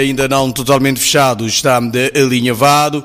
ainda não totalmente fechado, está alinhavado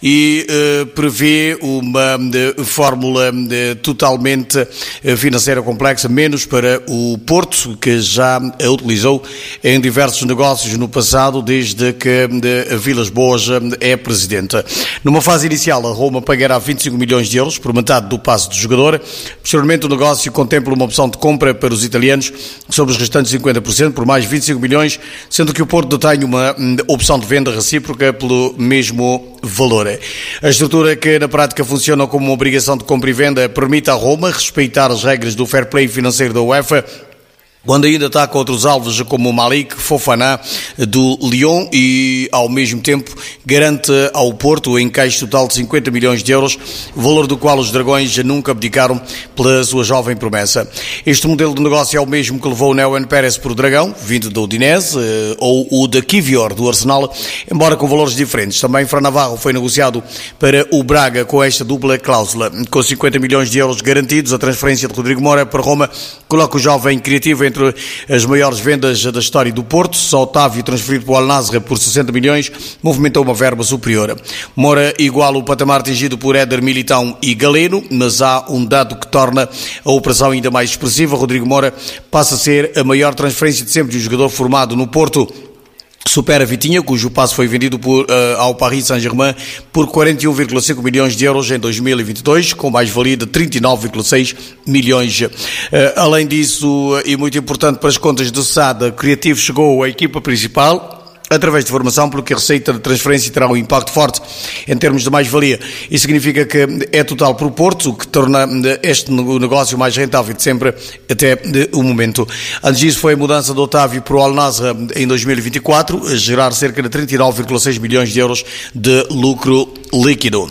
e prevê uma fórmula totalmente financeira complexa, menos para o Porto, que já a utilizou em diversos negócios no passado, desde que a Vilas Boas é presidenta. Numa fase inicial, a Roma pagará 25 milhões de euros por metade do passe do jogador. Posteriormente, o negócio contempla uma opção de compra para os italianos sobre os restantes 50%, por mais 25 milhões, sendo que o Porto detém uma opção de venda recíproca pelo mesmo valor. A estrutura, que na prática funciona como uma obrigação de compra e venda, permite à Roma respeitar as regras do fair play financeiro da UEFA, quando ainda está com outros alvos como o Malik Fofana do Lyon, e ao mesmo tempo garante ao Porto o encaixe total de 50 milhões de euros, valor do qual os Dragões nunca abdicaram pela sua jovem promessa. Este modelo de negócio é o mesmo que levou o Neuen Pérez por Dragão, vindo do Udinese, ou o de Kivior do Arsenal, embora com valores diferentes. Também Fran Navarro foi negociado para o Braga com esta dupla cláusula. Com 50 milhões de euros garantidos, a transferência de Rodrigo Moura para Roma coloca o jovem criativo entre as maiores vendas da história do Porto. Só Otávio, transferido para o Al Nassr por 60 milhões, movimentou uma verba superior. Moura iguala o patamar atingido por Éder Militão e Galeno, mas há um dado que torna a operação ainda mais expressiva. Rodrigo Moura passa a ser a maior transferência de sempre de um jogador formado no Porto. Supera Vitinha, cujo passe foi vendido ao Paris Saint-Germain por 41,5 milhões de euros em 2022, com mais-valia de 39,6 milhões. Além disso, e muito importante para as contas do SAD, Criativo chegou à equipa principal através de formação, porque a receita de transferência terá um impacto forte em termos de mais-valia. Isso significa que é total para o Porto, o que torna este negócio mais rentável de sempre até o momento. Antes disso, foi a mudança de Otávio para o Al Nassr em 2024, a gerar cerca de 39,6 milhões de euros de lucro líquido.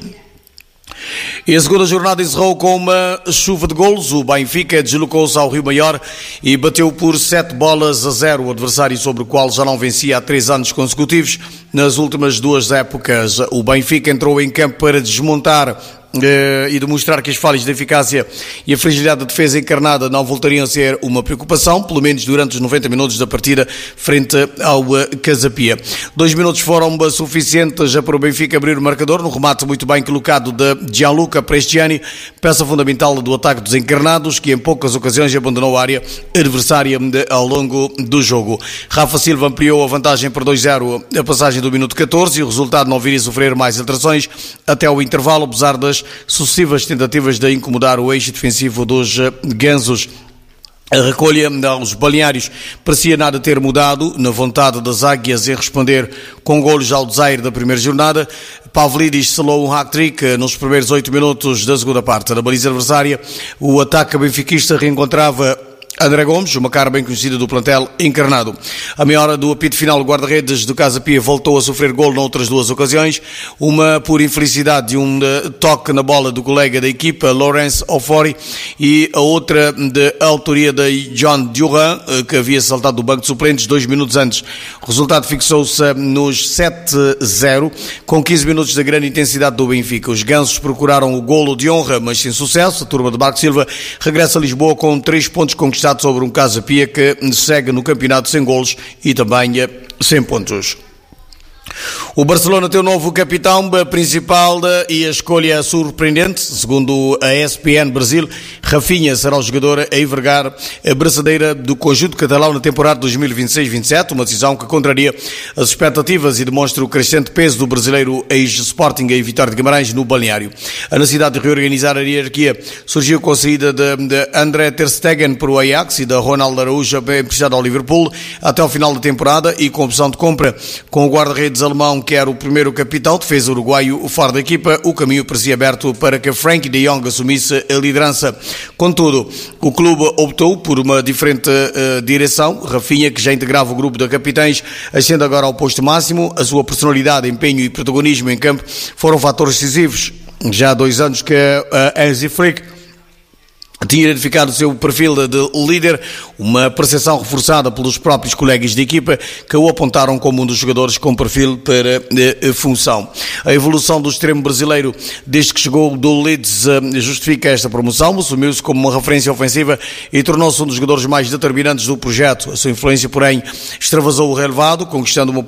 E a segunda jornada encerrou com uma chuva de golos. O Benfica deslocou-se ao Rio Maior e bateu por 7-0 o adversário sobre o qual já não vencia há 3 anos consecutivos. Nas últimas 2 épocas, o Benfica entrou em campo para desmontar e demonstrar que as falhas de eficácia e a fragilidade da defesa encarnada não voltariam a ser uma preocupação, pelo menos durante os 90 minutos da partida frente ao Casa Pia. 2 minutos foram suficientes para o Benfica abrir o marcador, no remate muito bem colocado de Gianluca Prestiani, peça fundamental do ataque dos encarnados, que em poucas ocasiões abandonou a área adversária ao longo do jogo. Rafa Silva ampliou a vantagem para 2-0 a passagem do minuto 14 e o resultado não viria a sofrer mais alterações até o intervalo, apesar das sucessivas tentativas de incomodar o eixo defensivo dos gansos. A recolha aos balneários parecia nada ter mudado na vontade das águias em responder com golos ao desaire da primeira jornada. Pavlidis selou um hat-trick nos primeiros 8 minutos da segunda parte. Na baliza adversária, o ataque benfiquista reencontrava André Gomes, uma cara bem conhecida do plantel encarnado. A meia hora do apito final, o guarda-redes do Casa Pia voltou a sofrer golo noutras 2 ocasiões, uma por infelicidade de um toque na bola do colega da equipa, Laurence Ofori, e a outra de autoria de John Durand, que havia saltado do banco de suplentes 2 minutos antes. O resultado fixou-se nos 7-0, com 15 minutos de grande intensidade do Benfica. Os gansos procuraram o golo de honra, mas sem sucesso. A turma de Marco Silva regressa a Lisboa com 3 pontos conquistados sobre um Casa Pia que segue no campeonato sem golos e também sem pontos. O Barcelona tem um novo capitão principal e a escolha é surpreendente. Segundo a ESPN Brasil, Rafinha será o jogador a envergar a braçadeira do conjunto catalão na temporada 2026-27, uma decisão que contraria as expectativas e demonstra o crescente peso do brasileiro ex-Sporting e Vitória de Guimarães no balneário. A necessidade de reorganizar a hierarquia surgiu com a saída de André ter Stegen para o Ajax e da Ronald Araújo emprestado ao Liverpool até ao final da temporada, e com opção de compra com o guarda-redes alemão, que era o primeiro capitão, defesa uruguaio fora da equipa. O caminho parecia aberto para que Frenkie de Jong assumisse a liderança. Contudo, o clube optou por uma diferente direção. Rafinha, que já integrava o grupo de capitães, ascende agora ao posto máximo. A sua personalidade, empenho e protagonismo em campo foram fatores decisivos. Já há 2 anos que a Hansi Flick tinha identificado o seu perfil de líder, uma percepção reforçada pelos próprios colegas de equipa, que o apontaram como um dos jogadores com perfil para a função. A evolução do extremo brasileiro desde que chegou do Leeds justifica esta promoção. Assumiu-se como uma referência ofensiva e tornou-se um dos jogadores mais determinantes do projeto. A sua influência, porém, extravasou o relevado, conquistando uma